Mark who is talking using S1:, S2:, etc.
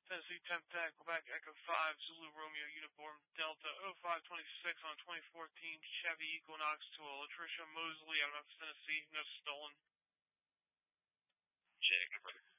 S1: Tennessee Temp Tech, Quebec Echo 5, Zulu Romeo Uniform Delta 0526 on 2014 Chevy Equinox to Latricia Mosley out of Memphis, Tennessee. No stolen.
S2: Check.